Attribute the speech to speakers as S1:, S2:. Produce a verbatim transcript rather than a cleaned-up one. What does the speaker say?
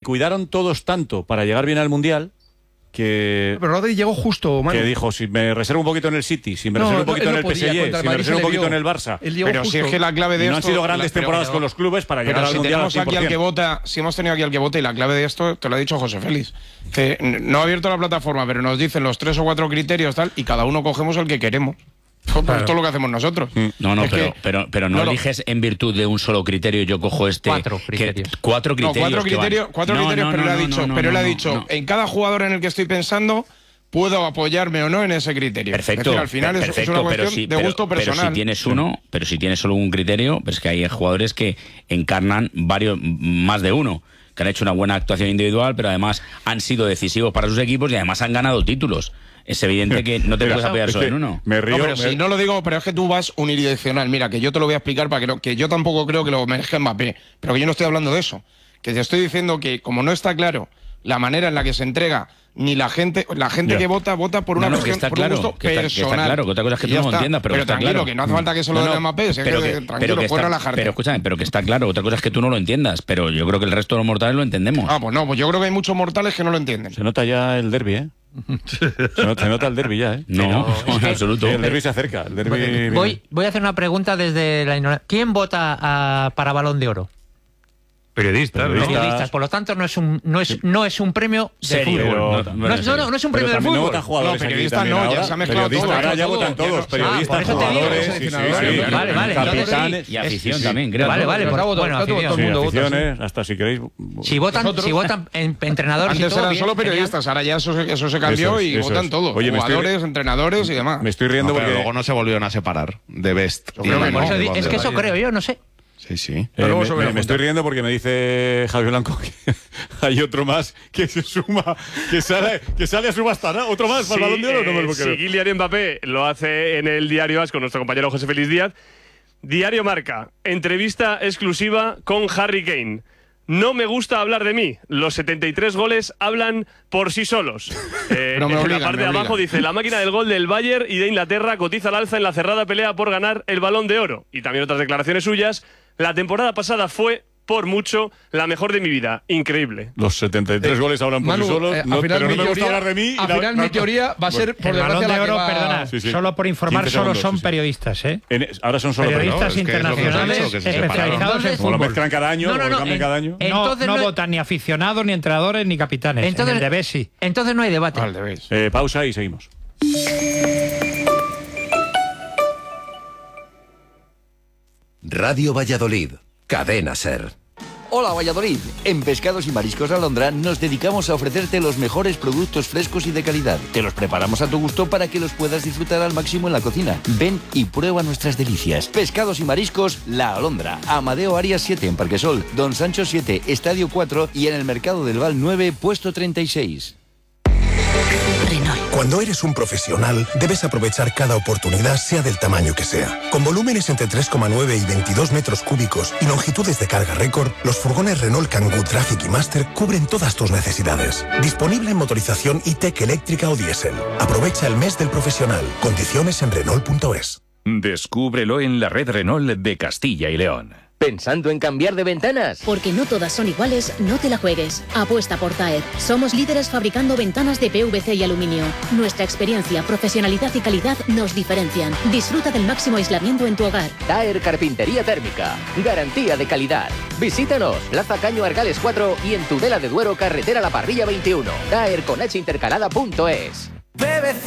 S1: cuidaron todos tanto para llegar bien al Mundial que...
S2: Pero Rodri llegó justo, Manu.
S1: Que dijo, si me reservo un poquito en el City, si me
S2: No,
S1: reservo un
S2: no,
S1: poquito
S2: él
S1: en
S2: no
S1: el
S2: podía,
S1: P S G,
S2: contra el
S1: si me
S2: Madrid
S1: reservo un
S2: se le
S1: poquito
S2: vio.
S1: en el Barça.
S2: Él llegó
S3: Pero
S2: justo.
S3: si es que la clave de
S1: Y
S3: esto...
S1: no han sido grandes
S3: la- pero-
S1: temporadas
S3: pero-
S1: con los clubes para llegar
S3: Pero
S1: al
S3: si
S1: Mundial al
S3: tenemos aquí al que
S1: cien por cien.
S3: vota, si hemos tenido aquí al que vota y la clave de esto, te lo ha dicho José Félix. Que no ha abierto la plataforma, pero nos dicen los tres o cuatro criterios tal, y cada uno cogemos el que queremos. Pues
S2: Claro.
S3: esto es lo que hacemos nosotros.
S4: No, no,
S3: Es
S4: pero,
S3: que-
S4: pero, pero no,
S3: no lo-
S4: eliges en virtud de un solo criterio. Yo cojo este.
S5: Cuatro
S4: que-
S5: criterios.
S4: cuatro
S3: No,
S4: criterios.
S3: cuatro
S4: que van.
S3: criterios, cuatro
S4: No,
S3: criterios
S4: no,
S3: pero
S4: no,
S3: él ha
S4: no,
S3: dicho,
S4: no,
S3: pero él
S4: no,
S3: ha
S4: no,
S3: dicho,
S4: no.
S3: en cada jugador en el que estoy pensando, puedo apoyarme o no en ese criterio.
S4: Perfecto.
S3: Es decir, al final es-
S4: perfecto,
S3: es una cuestión
S4: pero si,
S3: de
S4: pero-
S3: gusto
S4: pero
S3: personal.
S4: si tienes uno, pero si tienes solo un criterio, pues que hay jugadores que encarnan varios, más de uno, que han hecho una buena actuación individual, pero además han sido decisivos para sus equipos y además han ganado títulos. Es evidente que no te
S1: Mira,
S4: puedes apoyar
S1: es
S4: solo
S1: que
S4: en uno.
S1: Me río.
S3: No, pero
S1: me-
S3: si no lo digo, pero es que tú vas unidireccional. Mira, que yo te lo voy a explicar para que, no- que yo tampoco creo que lo merezca Mbappé, pero que yo no estoy hablando de eso. Que te estoy diciendo que como no está claro la manera en la que se entrega, ni la gente, la gente
S1: Ya.
S3: que vota, vota por una
S4: No, no, que
S3: cuestión,
S4: está
S3: por
S4: claro,
S3: un gusto
S4: que está- que está
S3: personal.
S4: claro, que otra cosa es que
S3: Y
S4: tú
S3: ya
S4: no lo
S3: está.
S4: entiendas, pero que está
S3: tranquilo,
S4: claro.
S3: que no hace falta que se lo
S4: No,
S3: den
S4: no,
S3: a Mbappé, si es
S4: pero
S3: que,
S4: que-
S3: tranquilo,
S4: pero que
S3: puedes
S4: está-
S3: relajarte.
S4: Pero escúchame, pero que está claro. Otra cosa es que tú no lo entiendas, pero yo creo que el resto de los mortales lo entendemos.
S3: Ah, pues no, pues yo creo que hay muchos mortales que no lo entienden.
S1: Se nota ya el derbi, ¿eh? Se nota, se nota el derbi ya, ¿eh?
S4: No,
S5: Pero es
S4: en
S5: que-
S4: absoluto.
S1: Sí, el derbi se acerca. El derbi
S5: Voy, voy a hacer una pregunta desde la ignorancia. ¿Quién vota a- para Balón de Oro?
S2: Periodista, ¿no?
S1: Periodista.
S5: Periodistas. Por lo tanto, no es un, no es, no es un premio de
S4: Serio,
S5: fútbol.
S4: no,
S5: No,
S4: no,
S5: es, no, no, no es un
S1: Pero
S5: premio de
S1: también no
S5: fútbol.
S1: votan jugadores
S3: No,
S1: aquí
S3: periodistas
S1: también
S3: no, ya
S1: ahora.
S3: se ha mezclado
S1: Periodistas,
S3: todo,
S1: ahora ya
S3: todo.
S1: votan todos.
S3: Ah,
S1: Periodistas,
S5: por eso te digo,
S1: jugadores,
S3: los
S1: sí, sí,
S3: aficionados,
S1: sí,
S3: claro.
S5: Vale, vale, entonces
S1: capitanes.
S5: sí.
S4: Y afición
S5: Sí,
S4: también, creo.
S5: Vale, vale.
S2: Pero
S5: Por,
S2: está votado,
S5: bueno,
S2: está todo-
S5: afición.
S2: todo
S1: Sí,
S2: el mundo vota,
S1: aficiones, hasta si queréis.
S5: Si votan,
S2: Nosotros.
S5: si votan en- entrenadores y
S3: Antes
S5: todo
S3: eran
S5: bien,
S3: solo
S5: genial.
S3: periodistas, ahora ya eso, se- eso se cambió
S1: Eso es,
S3: y
S1: eso
S3: votan
S1: es.
S3: todos.
S1: Oye, me estoy-
S3: Jugadores, entrenadores y demás.
S1: Me estoy riendo
S6: No, pero
S1: porque.
S6: luego no se volvieron a separar de Best.
S3: Yo
S6: y
S3: creo que
S6: de-
S3: no.
S5: Por eso
S6: de
S5: di-
S6: Balón
S5: es
S6: de
S5: que
S6: Oro.
S5: eso creo yo, no sé.
S6: Sí, sí.
S1: Eh,
S2: Pero luego
S1: me,
S2: sobre
S1: me-
S2: la
S1: me
S2: Junta.
S1: estoy riendo porque me dice Javier Blanco que hay otro más que se suma, que sale, que sale a subastar, ¿no? ¿Otro más para el Balón de Oro? No me lo
S7: eh,
S1: puedo
S7: si
S1: creer.
S7: Kylian Mbappé lo hace en el Diario As con nuestro compañero José Félix Díaz. Diario Marca, entrevista exclusiva con Harry Kane. No me gusta hablar de mí. Los setenta y tres goles hablan por sí solos. Eh,
S3: Pero me
S7: en
S3: obligan,
S7: la parte
S3: me
S7: de abajo
S3: obligan.
S7: dice: la máquina del gol del Bayern y de Inglaterra cotiza al alza en la cerrada pelea por ganar el Balón de Oro. Y también otras declaraciones suyas. La temporada pasada fue, por mucho, la mejor de mi vida. Increíble.
S1: Los setenta y tres
S2: Eh,
S1: goles hablan por
S2: Manu,
S1: sí solos,
S2: eh, al
S1: no,
S2: final
S1: pero no
S2: mi
S1: me gusta
S2: teoría-
S1: hablar de mí. y
S2: Al
S1: la-
S2: final
S1: no,
S2: mi
S1: no.
S2: teoría va a ser, por
S5: El
S2: desgracia,
S5: Balón de
S2: la que
S5: Oro,
S2: va-
S5: perdona,
S1: Sí, sí.
S5: solo por informar,
S1: quince
S5: solo
S1: segundos,
S5: son
S1: sí, sí.
S5: periodistas, ¿eh?
S1: En- ahora son solo
S5: Periodistas
S6: es que es lo que os he
S5: internacionales
S6: dicho, que se separaron.
S5: especializados en
S1: Como lo
S5: fútbol.
S1: mezclan cada año,
S5: No, no,
S1: como
S5: no,
S1: cambian
S5: en-
S1: cada año.
S5: Entonces
S8: no, no
S5: no-
S8: votan ni aficionados, ni entrenadores, ni capitanes.
S5: Entonces,
S8: en el de Bessi.
S5: entonces no hay debate.
S3: Al revés.
S1: Eh, pausa y seguimos.
S9: Radio Valladolid, Cadena Ser.
S10: Hola Valladolid, en Pescados y Mariscos Alondra nos dedicamos a ofrecerte los mejores productos frescos y de calidad. Te los preparamos a tu gusto para que los puedas disfrutar al máximo en la cocina. Ven y prueba nuestras delicias. Pescados y Mariscos La Alondra, Amadeo Arias siete en Parquesol, Don Sancho siete, Estadio cuatro y en el Mercado del Val nueve, puesto treinta y seis.
S11: Renault. Cuando eres un profesional, debes aprovechar cada oportunidad, sea del tamaño que sea. Con volúmenes entre tres coma nueve y veintidós metros cúbicos y longitudes de carga récord, los furgones Renault Kangoo Traffic y Master cubren todas tus necesidades. Disponible en motorización e-tech eléctrica o diésel. Aprovecha el mes del profesional. Condiciones en Renault punto es.
S12: Descúbrelo en la red Renault de Castilla y León.
S13: ¿Pensando en cambiar de ventanas?
S14: Porque no todas son iguales, no te la juegues. Apuesta por Taer. Somos líderes fabricando ventanas de P V C y aluminio. Nuestra experiencia, profesionalidad y calidad nos diferencian. Disfruta del máximo aislamiento en tu hogar.
S13: Taer Carpintería Térmica. Garantía de calidad. Visítanos, Plaza Caño Argales cuatro y en Tudela de Duero, carretera La Parrilla veintiuno. Taer con H intercalada punto es.
S15: P V C